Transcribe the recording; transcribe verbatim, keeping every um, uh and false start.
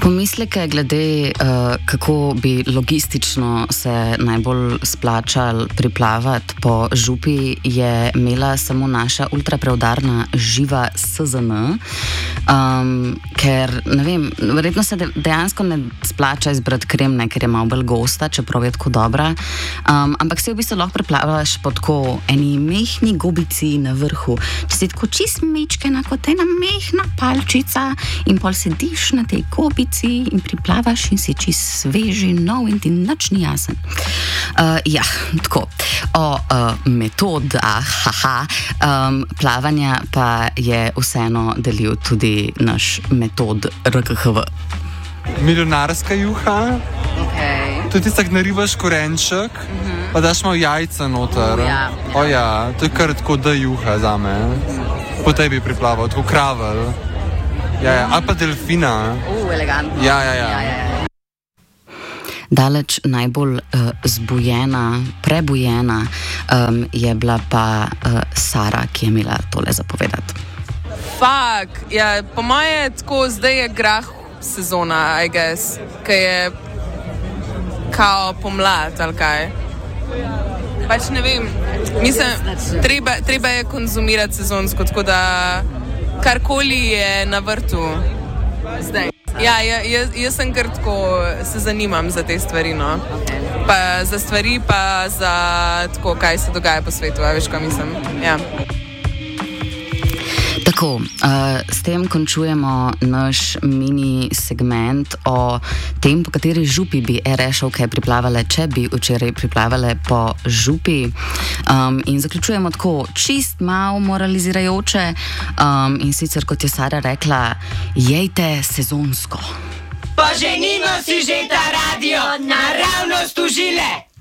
Pomisleke glede, uh, kako bi logistično se najbolj splačal priplavati po župi, je imela samo naša ultrapreudarna živa S Z N, um, ker ne vem, verjetno se dejansko ne splača izbrati Kremne, ker je malo bolj gosta, čeprav je tako dobra, um, ampak se v bistvu lahko priplavaš po tako eni mehni gobici na vrhu, če si tako čist mečkena kot ena mehna palčica in pol sediš na tej gobici in priplavaš in si čist sveži, nov in ti nič ni jasen. Uh, ja, tako. O uh, metodah haha, um, plavanja pa je vseeno delil tudi naš metod R K H V. Milijonarska juha. Okay. To je tista, ki naribaš korenček, uh-huh. pa daš malo jajca noter. Uh, ja, ja. O ja, to je kar tako da juha zame. Po tebi priplaval, tako kravel. Ja, ja. Ali pa delfina. Uh, elegantno. Ja, ja, ja. ja, ja, ja. Daleč najbolj uh, zbujena, prebujena um, je bila pa uh, Sara, ki je imela tole zapovedati. Fak, ja, po moje tako zdaj je grah sezona, I guess, ki je kao pomlad ali kaj. Pač ne vem, mislim, treba, treba je konzumirati sezonsko, tako da karkoli je na vrtu zdaj. Ja, jaz, jaz sem kar tako se zanimam za te stvari, no. Pa za stvari, pa za tako, kaj se dogaja po svetu, a veš, kaj mislim. Ja. Tako, uh, s tem končujemo naš mini segment o tem, po kateri župi bi e-rešavke priplavale, če bi včeraj priplavale po župi. Um, in zaključujemo tako čist malo moralizirajoče um, in sicer, kot je Sara rekla, jejte sezonsko. Poženimo si že ta radio, naravnost užile!